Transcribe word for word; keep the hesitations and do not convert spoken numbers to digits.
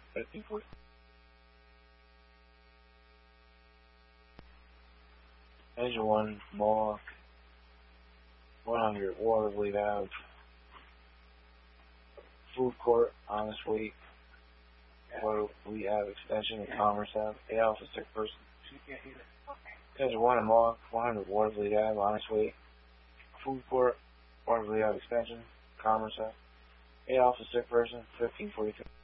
fifteen forty. Engine one, Mohawk, one hundred Watervliet Ave, Food Court, Honest Wheat, Watervliet Ave Extension, and Commerce Ave. A Alpha Sick Person. Engine one, Mohawk, one hundred Watervliet Ave, Honest Wheat, Food Court, Watervliet Ave Extension, Commerce Ave. A Alpha Sick Person, fifteen forty-two.